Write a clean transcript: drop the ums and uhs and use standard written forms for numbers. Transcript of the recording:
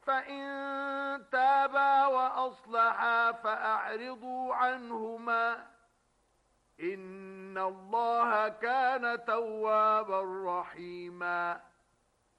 فإن تابا وأصلحا فأعرضوا عنهما إن الله كان توابا رحيما